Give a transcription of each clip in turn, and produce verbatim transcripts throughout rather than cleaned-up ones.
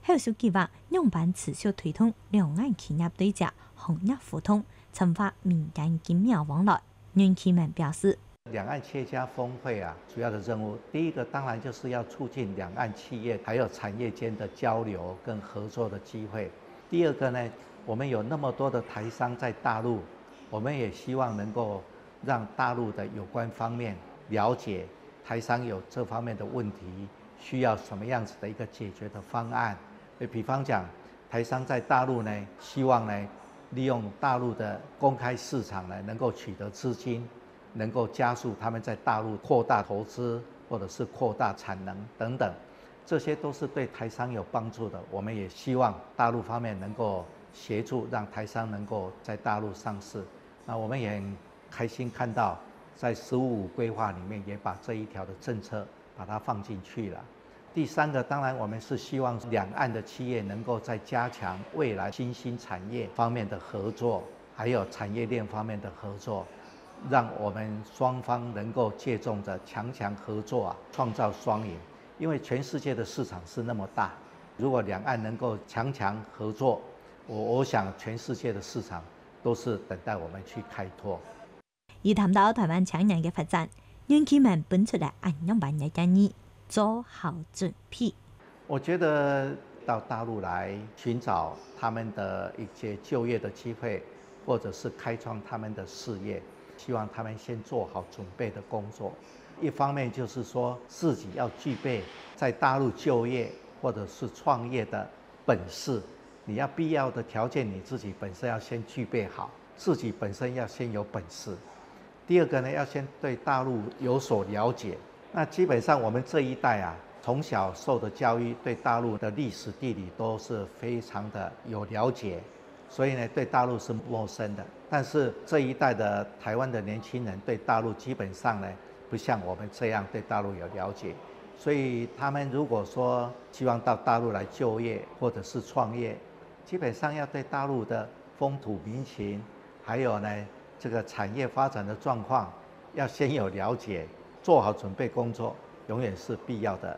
後續計劃兩辦持續推動兩岸企業對接、行業互通，深化民間經貿往來。袁啟文表示， 兩岸企業家峰會啊，主要的任務，第一個當然就是要促進兩岸企業還有產業間的交流跟合作的機會。第二個呢，我們有那麼多的台商在大陸，我們也希望能夠讓大陸的有關方面了解台商有這方面的問題，需要什麼樣子的一個解決的方案。比方講，台商在大陸呢，希望呢利用大陸的公開市場呢，能夠取得資金，能夠加速他們在大陸擴大投資，或者是擴大產能等等，這些都是對台商有幫助的。我們也希望大陸方面能夠協助，讓台商能夠在大陸上市。那我們也很開心看到，在十五五規劃裡面也把這一條的政策把它放進去了。第三個，當然我們是希望兩岸的企業能夠再加強未來新興產業方面的合作，還有產業鏈方面的合作，讓我們雙方能夠借重着強強合作啊，創造雙贏。因為全世界的市場是那麼大，如果兩岸能夠強強合作，我我想全世界的市場都是等待我們去開拓。 而談到台灣青年嘅發展，袁啟文本出嚟按兩辦嘅建議，做好準備。 我覺得到大陸來尋找他們的一些就業的機會，或者是開創他們的事業，希望他們先做好準備的工作。一方面就是說自己要具備在大陸就業或者是創業的本事，你要必要的條件你自己本身要先具備好，自己本身要先有本事。第二個呢，要先對大陸有所了解。那基本上我們這一代啊，從小受的教育對大陸的歷史地理都是非常的有了解，所以呢對大陸是陌生的。但是這一代的台灣的年輕人對大陸基本上呢不像我們這樣對大陸有了解，所以他們如果說希望到大陸來就業或者是創業，基本上要對大陸的風土民情，還有呢這個產業發展的狀況要先有了解，做好準備工作永遠是必要的。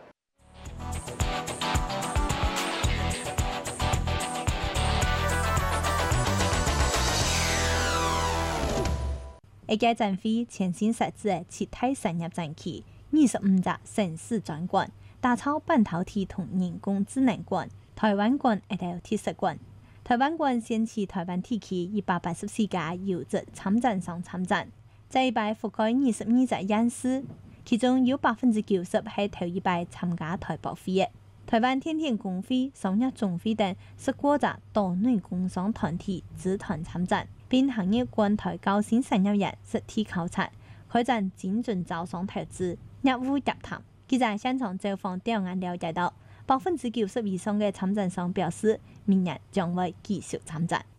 一屆展會全新設置嘅七大產業展區，二十五隻城市專館，打造半導體同人工智能館、台灣館、一條特色館。台灣館掀起台灣地區一百八十四家優質參展商參展，這一擺覆蓋二十二隻縣市，其中有百分之九十係頭一擺參加台博會嘅。台灣天天工會、商業總會等十多隻島內工商團體組團參展，並行業關台高新產業人實體考察，開展精準招商投資、業務洽談。記者現場走訪調研了解到，百分之九十以上嘅參展商表示，明年將會繼續參展。